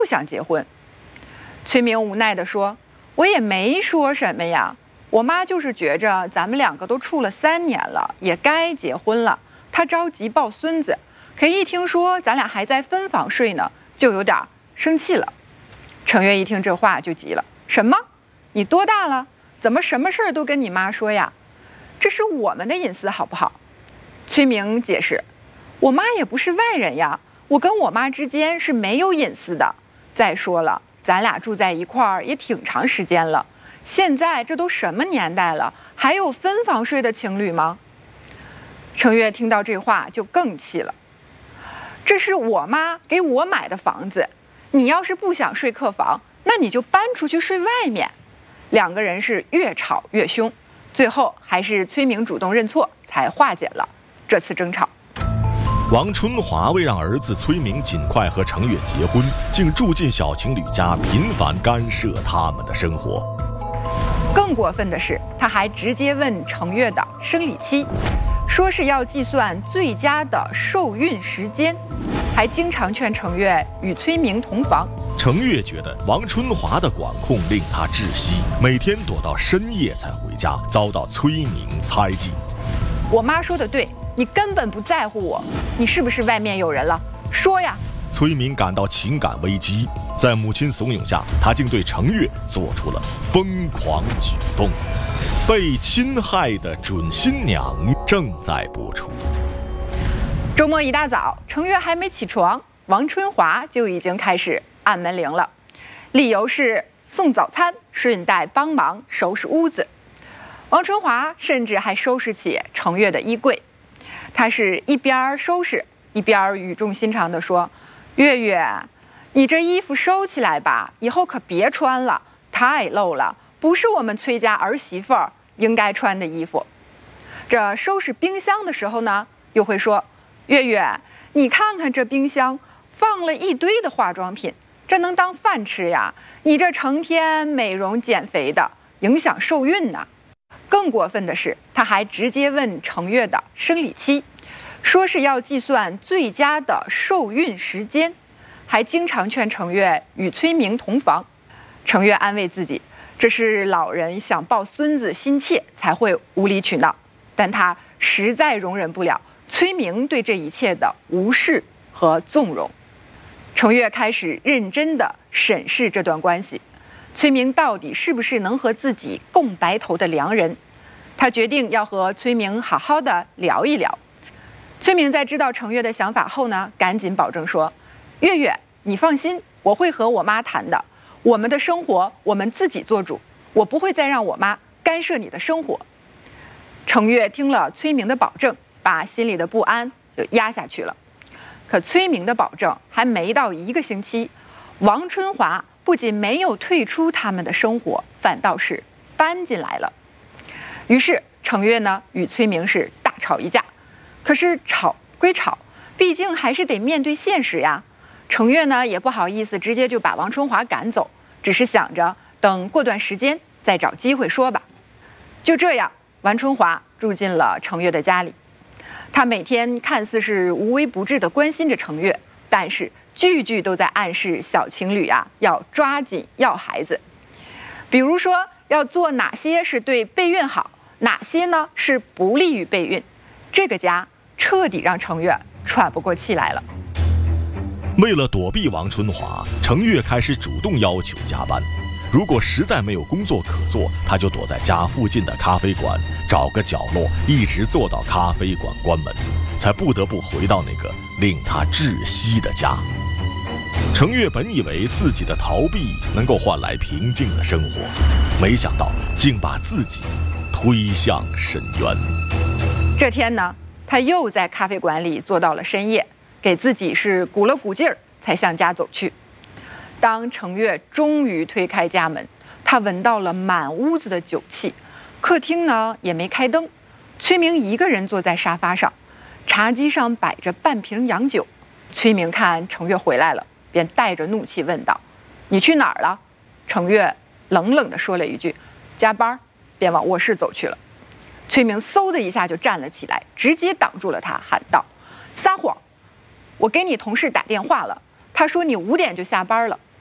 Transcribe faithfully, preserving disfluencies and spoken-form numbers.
不想结婚。崔明无奈地说：“我也没说什么呀，我妈就是觉着咱们两个都处了三年了，也该结婚了。她着急抱孙子，可一听说咱俩还在分房睡呢，就有点生气了。”程月一听这话就急了：“什么？你多大了？怎么什么事儿都跟你妈说呀？这是我们的隐私，好不好？”崔明解释：“我妈也不是外人呀，我跟我妈之间是没有隐私的。再说了，咱俩住在一块儿也挺长时间了，现在这都什么年代了，还有分房睡的情侣吗？”程月听到这话就更气了：“这是我妈给我买的房子，你要是不想睡客房，那你就搬出去睡外面。”两个人是越吵越凶，最后还是崔明主动认错，才化解了这次争吵。 王春华为让儿子崔明尽快和程月结婚，竟住进小情侣家，频繁干涉他们的生活。 更过分的是，他还直接问程月的生理期，说是要计算最佳的受孕时间，还经常劝程月与崔明同房。 程月觉得王春华的管控令他窒息，每天躲到深夜才回家，遭到崔明猜忌。 我妈说的对，你根本不在乎我，你是不是外面有人了？说呀！ 崔明感到情感危机，在母亲怂恿下，他竟对程月做出了疯狂举动。被侵害的准新娘正在播出。 周末一大早，程月还没起床，王春华就已经开始按门铃了，理由是送早餐，顺带帮忙收拾屋子。王春华甚至还收拾起程月的衣柜，他是一边收拾一边语重心长地说：“月月，你这衣服收起来吧，以后可别穿了，太露了，不是我们崔家儿媳妇儿应该穿的衣服。”这收拾冰箱的时候呢，又会说：“月月，你看看这冰箱放了一堆的化妆品，这能当饭吃呀？你这成天美容减肥的，影响受孕呢。”更过分的是，他还直接问程月的生理期，说是要计算最佳的受孕时间，还经常劝程月与崔明同房。程月安慰自己，这是老人想抱孙子心切才会无理取闹，但他实在容忍不了崔明对这一切的无视和纵容。程月开始认真地审视这段关系，崔明到底是不是能和自己共白头的良人？他决定要和崔明好好的聊一聊。崔明在知道程月的想法后呢，赶紧保证说：“月月，你放心，我会和我妈谈的，我们的生活我们自己做主，我不会再让我妈干涉你的生活。”程月听了崔明的保证，把心里的不安就压下去了。可崔明的保证还没到一个星期，王春华不仅没有退出他们的生活，反倒是搬进来了。于是程月呢与崔明是大吵一架。可是吵归吵，毕竟还是得面对现实呀。程月呢也不好意思直接就把王春华赶走，只是想着等过段时间再找机会说吧。就这样，王春华住进了程月的家里。他每天看似是无微不至地关心着程月，但是句句都在暗示小情侣啊要抓紧要孩子。比如说要做哪些是对备孕好，哪些呢是不利于备孕。这个家彻底让程月喘不过气来了。 为了躲避王春华，程月开始主动要求加班。如果实在没有工作可做，他就躲在家附近的咖啡馆，找个角落一直坐到咖啡馆关门，才不得不回到那个令他窒息的家。程月本以为自己的逃避能够换来平静的生活，没想到竟把自己推向深渊。 这天呢，他又在咖啡馆里坐到了深夜，给自己是鼓了鼓劲儿，才向家走去。当程月终于推开家门，他闻到了满屋子的酒气，客厅呢也没开灯，崔明一个人坐在沙发上，茶几上摆着半瓶洋酒。崔明看程月回来了，便带着怒气问道：“你去哪儿了？”程月冷冷地说了一句：“加班。”便往卧室走去了。崔明嗖的一下就站了起来，直接挡住了他，喊道：“撒谎！我给你同事打电话了，他说你五点就下班了，